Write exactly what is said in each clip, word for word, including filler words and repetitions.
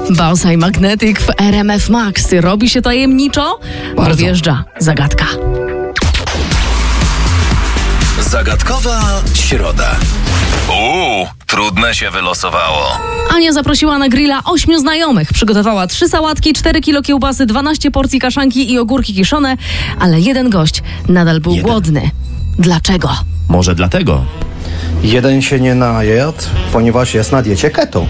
Bausa i Magnetyk w R M F Max. Robi się tajemniczo? Bardzo. Wjeżdża zagadka. Zagadkowa środa. Uuu, trudne się wylosowało. Ania zaprosiła na grilla ośmiu znajomych. Przygotowała trzy sałatki, cztery kilo kiełbasy, dwanaście porcji kaszanki i ogórki kiszone, ale jeden gość nadal był Jeden. głodny. Dlaczego? Może dlatego. Jeden się nie najadł, ponieważ jest na diecie keto.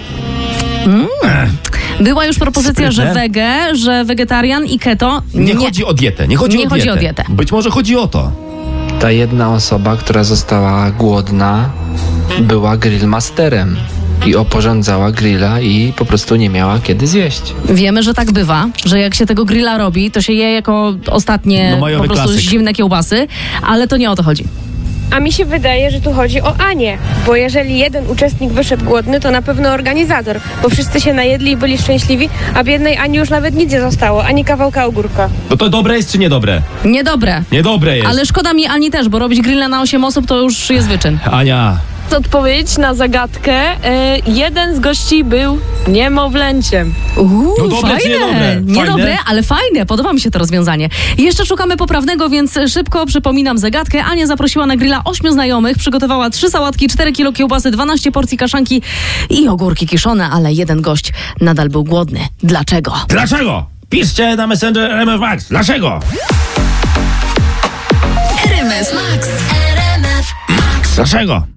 Była już propozycja, Sprytne. że wege, że wegetarian i keto. Nie, chodzi o dietę. Nie chodzi, Nie o, chodzi dietę. o dietę. Być może chodzi o to. Ta jedna osoba, która została głodna, była grillmasterem i oporządzała grilla i po prostu nie miała kiedy zjeść. Wiemy, że tak bywa, że jak się tego grilla robi, to się je jako ostatnie No, majowy po prostu klasyk. zimne kiełbasy, ale to nie o to chodzi. A mi się wydaje, że tu chodzi o Anię, bo jeżeli jeden uczestnik wyszedł głodny, to na pewno organizator, bo wszyscy się najedli i byli szczęśliwi, a biednej Ani już nawet nic nie zostało, ani kawałka ogórka. No to dobre jest czy niedobre? Niedobre. Niedobre jest. Ale szkoda mi Ani też, bo robić grilla na osiem osób to już jest wyczyn. Ania, Odpowiedź na zagadkę. E, jeden z gości był niemowlęciem. Uuu, No dobre fajne. czy niedobre? Niedobre, Fajne? ale fajne. Podoba mi się to rozwiązanie. I jeszcze szukamy poprawnego, więc szybko przypominam zagadkę. Ania zaprosiła na grilla ośmiu znajomych, przygotowała trzy sałatki, cztery kilo kiełbasy, dwanaście porcji kaszanki i ogórki kiszone, ale jeden gość nadal był głodny. Dlaczego? dlaczego? Piszcie na Messenger R M F Max. Dlaczego? R M F Max. R M F Dlaczego?